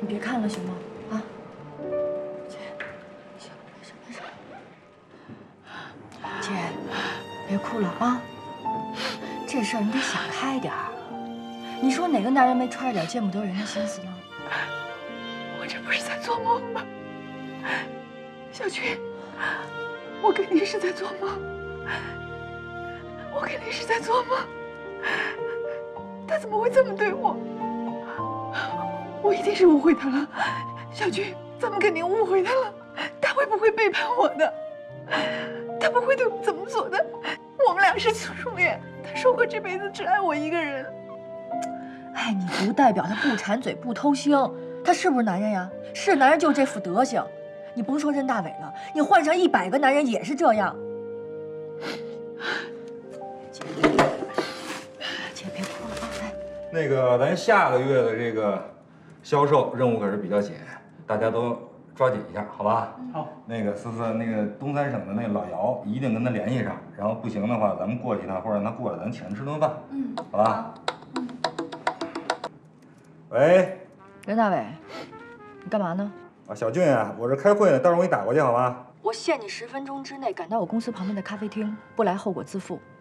你别看了行吗？啊，姐，行，没事没事。姐，别哭了啊。这事儿你得想开点儿。你说哪个男人没揣着点见不得人的心思呢？ 我这不是在做梦吗？小军，我肯定是在做梦，我肯定是在做梦。他怎么会这么对我？我一定是误会他了。小军，咱们肯定误会他了。他会不会背叛我的？他不会对我这么做的。我们俩是初恋，他说过这辈子只爱我一个人。 爱你不代表他不馋嘴不偷腥，他是不是男人呀？是男人就这副德行。你甭说任大伟了，你换上100个男人也是这样。姐别哭了啊！来， 那个，咱下个月的这个销售任务可是比较紧，大家都抓紧一下，好吧？ 好。 那个思思，那个东三省的那个老姚，一定跟他联系上，然后不行的话，咱们过去一趟，或者让他过来，咱请他吃顿饭，好吧？喂， 任大伟，你干嘛呢？ 啊，小俊啊，我这开会呢，到时候我给你打过去，好吧？ 我限你10分钟之内赶到我公司旁边的咖啡厅，不来后果自负。